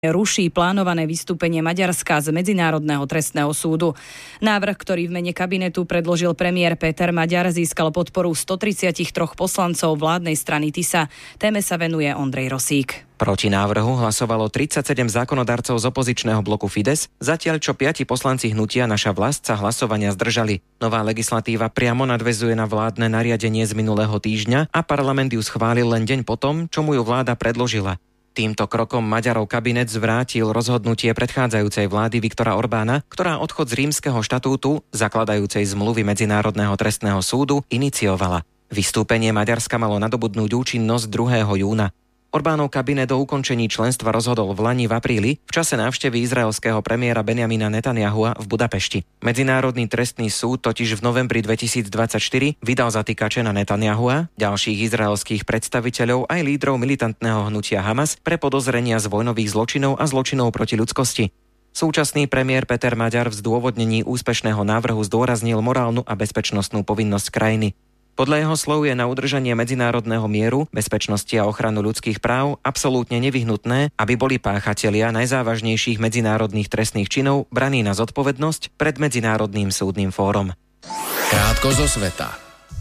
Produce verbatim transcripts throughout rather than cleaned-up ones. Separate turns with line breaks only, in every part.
ruší plánované vystúpenie Maďarska z Medzinárodného trestného súdu. Návrh, ktorý v mene kabinetu predložil premiér Péter Maďar, získal podporu stotridsaťtri poslancov vládnej strany Tisa. Téme sa venuje Ondrej Rosík.
Proti návrhu hlasovalo tridsaťsedem zákonodarcov z opozičného bloku Fides, zatiaľ čo piati poslanci hnutia Naša vlast sa hlasovania zdržali. Nová legislatíva priamo nadväzuje na vládne nariadenie z minulého týždňa a parlament ju schválil len deň potom, čo mu ju vláda predložila. Týmto krokom Maďarov kabinet zvrátil rozhodnutie predchádzajúcej vlády Viktora Orbána, ktorá odchod z Rímskeho štatútu, zakladajúcej zmluvy Medzinárodného trestného súdu, iniciovala. Vystúpenie Maďarska malo nadobudnúť účinnosť druhého júna. Orbánov kabinet o ukončení členstva rozhodol v lani v apríli v čase návštevy izraelského premiéra Benjamina Netanyahua v Budapešti. Medzinárodný trestný súd totiž v novembri dvetisícdvadsaťštyri vydal zatýkače na Netanyahua, ďalších izraelských predstaviteľov aj lídrov militantného hnutia Hamas pre podozrenia z vojnových zločinov a zločinov proti ľudskosti. Súčasný premiér Péter Maďar v zdôvodnení úspešného návrhu zdôraznil morálnu a bezpečnostnú povinnosť krajiny. Podľa jeho slov je na udržanie medzinárodného mieru, bezpečnosti a ochranu ľudských práv absolútne nevyhnutné, aby boli páchatelia najzávažnejších medzinárodných trestných činov braní na zodpovednosť pred Medzinárodným súdnym fórom.
Krátko zo sveta.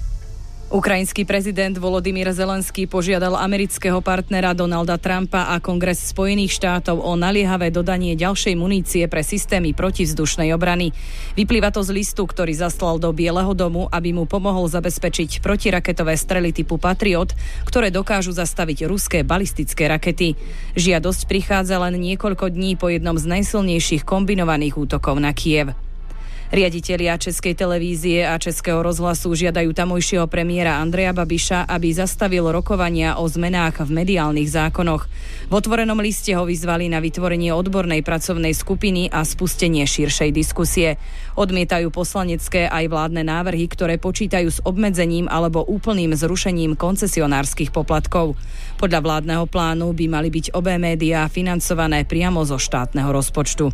Ukrajinský prezident Volodymyr Zelenský požiadal amerického partnera Donalda Trumpa a Kongres Spojených štátov o naliehavé dodanie ďalšej munície pre systémy protivzdušnej obrany. Vyplýva to z listu, ktorý zaslal do Bieleho domu, aby mu pomohol zabezpečiť protiraketové strely typu Patriot, ktoré dokážu zastaviť ruské balistické rakety. Žiadosť prichádza len niekoľko dní po jednom z najsilnejších kombinovaných útokov na Kyjev. Riaditelia Českej televízie a Českého rozhlasu žiadajú tamojšieho premiéra Andreja Babiša, aby zastavil rokovania o zmenách v mediálnych zákonoch. V otvorenom liste ho vyzvali na vytvorenie odbornej pracovnej skupiny a spustenie širšej diskusie. Odmietajú poslanecké aj vládne návrhy, ktoré počítajú s obmedzením alebo úplným zrušením koncesionárskych poplatkov. Podľa vládneho plánu by mali byť obe médiá financované priamo zo štátneho rozpočtu.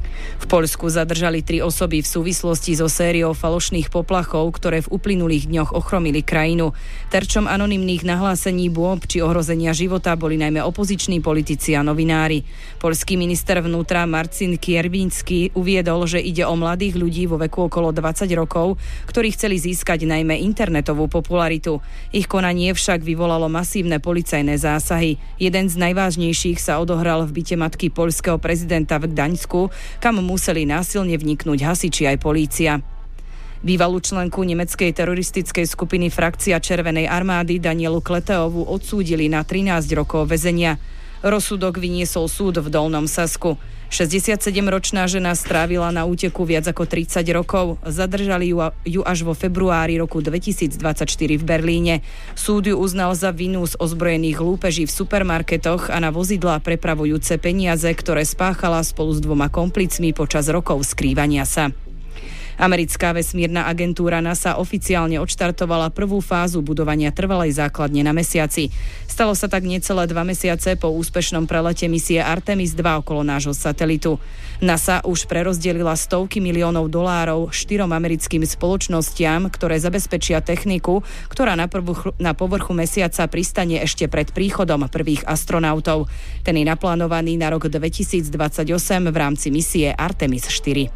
V Poľsku zadržali tri osoby v súvislosti so sériou falošných poplachov, ktoré v uplynulých dňoch ochromili krajinu. Terčom anonymných nahlásení bôb či ohrozenia života boli najmä opoziční politici a novinári. Poľský minister vnútra Marcin Kierwiński uviedol, že ide o mladých ľudí vo veku okolo dvadsať rokov, ktorí chceli získať najmä internetovú popularitu. Ich konanie však vyvolalo masívne policajné zásahy. Jeden z najvážnejších sa odohral v byte matky poľského prezidenta v Gdaňsku, kam museli násilne vniknúť hasiči aj polícia. Bývalú členku nemeckej teroristickej skupiny Frakcia Červenej armády Danielu Kleteovú odsúdili na trinásť rokov väzenia. Rozsudok vyniesol súd v Dolnom Sasku. šesťdesiatsedemročná žena strávila na úteku viac ako tridsať rokov. Zadržali ju, ju až vo februári roku dvetisícdvadsaťštyri v Berlíne. Súd ju uznal za vinu z ozbrojených lúpeží v supermarketoch a na vozidlá prepravujúce peniaze, ktoré spáchala spolu s dvoma komplicmi počas rokov skrývania sa. Americká vesmírna agentúra NASA oficiálne odštartovala prvú fázu budovania trvalej základne na mesiaci. Stalo sa tak necelé dva mesiace po úspešnom prelete misie Artemis dva okolo nášho satelitu. NASA už prerozdelila stovky miliónov dolárov štyrom americkým spoločnostiam, ktoré zabezpečia techniku, ktorá na, prvú, na povrchu mesiaca pristane ešte pred príchodom prvých astronautov. Ten je naplánovaný na rok dvetisícdvadsaťosem v rámci misie Artemis štyri.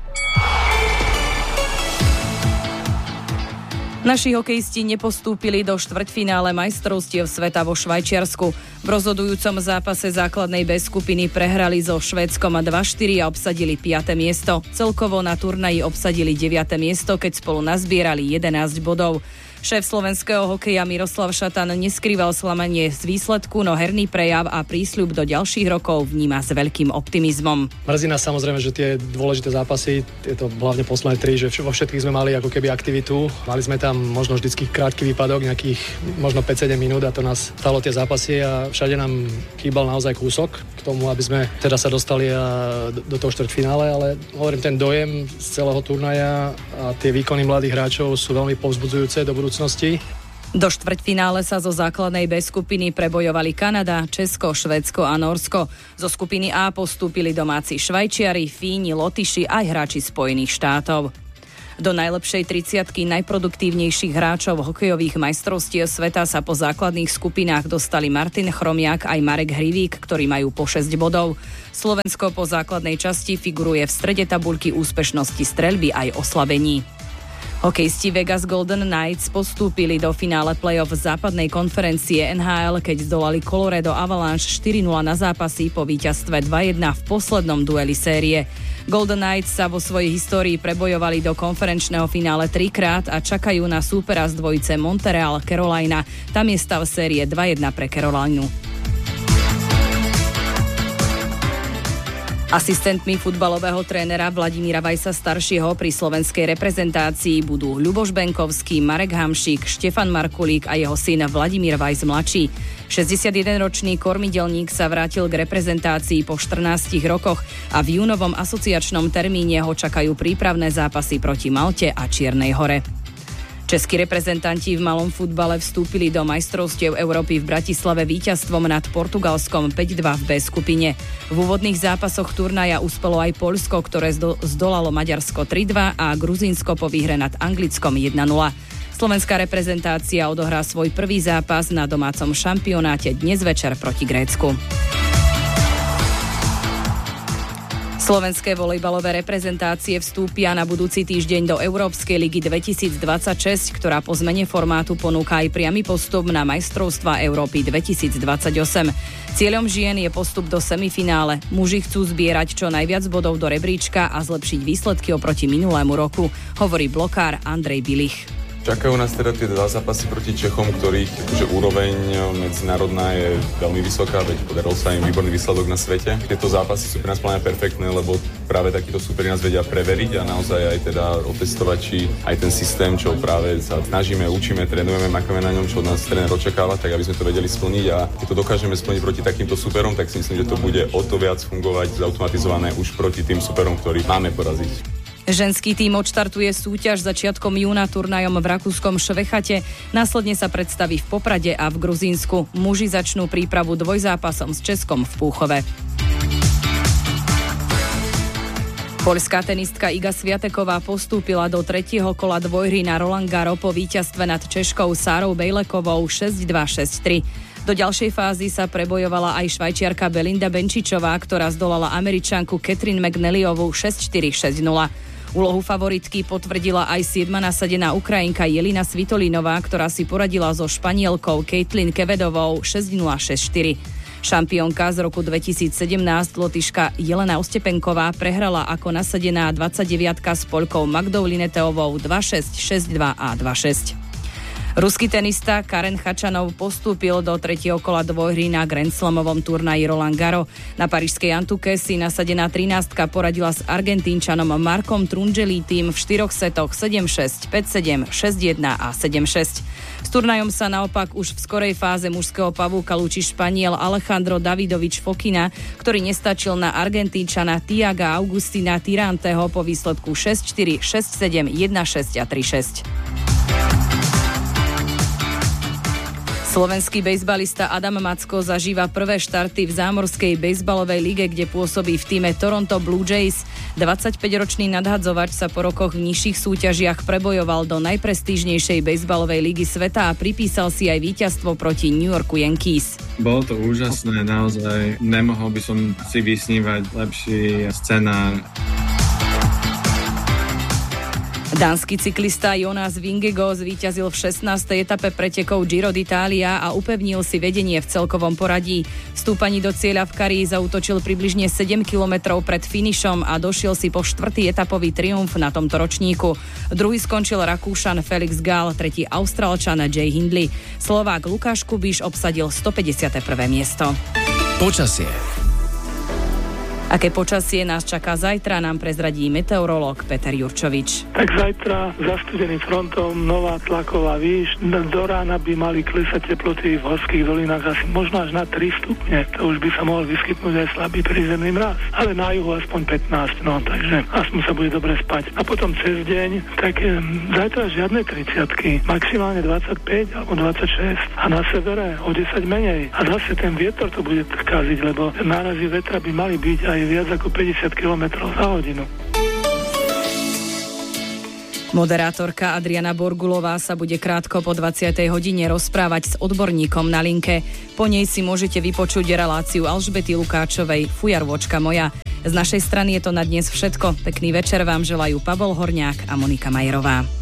Naši hokejisti nepostúpili do štvrťfinále majstrovstiev sveta vo Švajčiarsku. V rozhodujúcom zápase základnej B skupiny prehrali so Švédskom dva štyri a obsadili piate miesto. Celkovo na turnaji obsadili deviate miesto, keď spolu nazbierali jedenásť bodov. Šéf slovenského hokeja Miroslav Šatan neskrýval sklamanie z výsledku, no herný prejav a prísľub do ďalších rokov vníma s veľkým optimizmom.
Mrzí nás samozrejme, že tie dôležité zápasy, tieto hlavne posledné tri, že vo všetkých sme mali ako keby aktivitu. Mali sme tam možno vždycky krátky výpadok, nejakých možno päť sedem minút a to nás stalo tie zápasy a všade nám chýbal naozaj kúsok k tomu, aby sme teda sa dostali a do toho štvrťfinále, ale hovorím, ten dojem z celého turnaja a tie výkony mladých hráčov sú veľmi povzbudzujúce do budúcnosti.
Do štvrťfinále sa zo základnej B skupiny prebojovali Kanada, Česko, Švédsko a Nórsko. Zo skupiny A postúpili domáci Švajčiari, Fíni, Lotyši aj hráči Spojených štátov. Do najlepšej tridsiatky najproduktívnejších hráčov hokejových majstrovstiev sveta sa po základných skupinách dostali Martin Chromiak aj Marek Hrivík, ktorí majú po šesť bodov. Slovensko po základnej časti figuruje v strede tabuľky úspešnosti streľby aj oslabení. Hokejisti Vegas Golden Knights postúpili do finále play-off západnej konferencie en há el, keď zdolali Colorado Avalanche štyri nula na zápasy po víťazstve dva jedna v poslednom dueli série. Golden Knights sa vo svojej histórii prebojovali do konferenčného finále trikrát a čakajú na súpera z dvojice Montreal Carolina. Tam je stav série dva jedna pre Carolinu. Asistentmi futbalového trénera Vladimíra Vajsa staršieho pri slovenskej reprezentácii budú Ľuboš Benkovský, Marek Hamšík, Štefan Markulík a jeho syn Vladimír Vajs mladší. šesťdesiatjedenročný kormidelník sa vrátil k reprezentácii po štrnástich rokoch a v júnovom asociačnom termíne ho čakajú prípravné zápasy proti Malte a Čiernej Hore. Českí reprezentanti v malom futbale vstúpili do majstrovstiev Európy v Bratislave víťazstvom nad Portugalskom päť dva v B skupine. V úvodných zápasoch turnaja uspelo aj Poľsko, ktoré zdolalo Maďarsko tri dva a Gruzínsko po výhre nad Anglickom jedna nula. Slovenská reprezentácia odohrá svoj prvý zápas na domácom šampionáte dnes večer proti Grécku. Slovenské volejbalové reprezentácie vstúpia na budúci týždeň do Európskej ligy dvetisícdvadsaťšesť, ktorá po zmene formátu ponúka aj priamy postup na majstrovstvá Európy dvetisícdvadsaťosem. Cieľom žien je postup do semifinále. Muži chcú zbierať čo najviac bodov do rebríčka a zlepšiť výsledky oproti minulému roku, hovorí blokár Andrej Bilich.
Čakajú nás teda tie dva zápasy proti Čechom, ktorých akože úroveň medzinárodná je veľmi vysoká, veď podaril sa im výborný výsledok na svete. Tieto zápasy sú pre nás plne perfektné, lebo práve takíto súperi nás vedia preveriť a naozaj aj teda otestovať, či aj ten systém, čo práve sa snažíme, učíme, trénujeme, makame na ňom, čo od nás tréner očakáva, tak aby sme to vedeli splniť a keď to dokážeme splniť proti takýmto súperom, tak si myslím, že to bude o to viac fungovať zautomatizované už proti tým súperom, ktorých máme poraziť.
Ženský tím odštartuje súťaž začiatkom júna turnajom v rakúskom Švechate, následne sa predstaví v Poprade a v Gruzínsku. Muži začnú prípravu dvojzápasom s Českom v Púchove. Poľská tenistka Iga Swiateková postúpila do tretieho kola dvojhry na Roland Garros po víťazstve nad Češkou Sárou Bejlekovou šesť dva šesť tri. Do ďalšej fázy sa prebojovala aj švajčiarka Belinda Benčičová, ktorá zdolala Američanku Catherine McNallyovú šesť štyri šesť nula. Úlohu favoritky potvrdila aj siedma nasadená Ukrajinka Jelina Svitolinová, ktorá si poradila so Španielkou Caitlin Kevedovou šesť nula šesť štyri. Šampiónka z roku dvetisícsedemnásť Lotyška Jelena Ostepenková prehrala ako nasadená dvadsaťdeviatka s Poľkou Magdou Lineteovou dva šesť šesť dva a dva šesť. Ruský tenista Karen Chačanov postúpil do tretieho kola dvojhry na Grand Slamovom turnaji Roland Garros. Na parížskej Antuke si nasadená trinástka poradila s Argentínčanom Markom Trungelítim v štyroch setoch sedem šesť, päť sedem, šesť jeden a sedem šesť. S turnajom sa naopak už v skorej fáze mužského pavúka lúči Španiel Alejandro Davidovič Fokina, ktorý nestačil na Argentínčana Tiaga Augustina Tiranteho po výsledku šesť štyri, šesť sedem, jeden šesť a tri šesť. Slovenský bejsbalista Adam Macko zažíva prvé štarty v zámorskej bejsbalovej lige, kde pôsobí v tíme Toronto Blue Jays. dvadsaťpäťročný nadhadzovač sa po rokoch v nižších súťažiach prebojoval do najprestížnejšej bejsbalovej ligy sveta a pripísal si aj víťazstvo proti New Yorku Yankees.
Bolo to úžasné, naozaj. Nemohol by som si vysnívať lepší scenár.
Dánsky cyklista Jonas Vingegaard zvíťazil v šestnástej etape pretekov Giro d'Italia a upevnil si vedenie v celkovom poradí. V stúpaní do cieľa v Carii zaútočil približne sedem kilometrov pred finišom a došiel si po štvrtý etapový triumf na tomto ročníku. Druhý skončil Rakúšan Felix Gall, tretí Austrálčan Jay Hindley. Slovák Lukáš Kubíš obsadil stopäťdesiate prvé miesto.
Počasie.
Aké počasie nás čaká zajtra, nám prezradí meteorológ Peter Jurčovič.
Tak zajtra zastudeným frontom nová tlaková výš. Do rána by mali klesať teploty v horských dolinách asi možno až na tri stupne. To už by sa mohol vyskytnúť aj slabý prízemný mráz. Ale na juhu aspoň pätnásť, no takže aspoň sa bude dobre spať. A potom cez deň, tak e, zajtra žiadne tridsiatky, maximálne dvadsaťpäť alebo dvadsaťšesť a na severe o desať menej. A zase ten vietor to bude kaziť, lebo nárazy vetra by mali byť aj viac ako päťdesiat kilometrov za hodinu.
Moderátorka Adriana Borgulová sa bude krátko po dvadsiatej hodine rozprávať s odborníkom na linke. Po nej si môžete vypočuť reláciu Alžbety Lukáčovej Fujarôčka moja. Z našej strany je to na dnes všetko. Pekný večer vám želajú Pavol Horňák a Monika Majerová.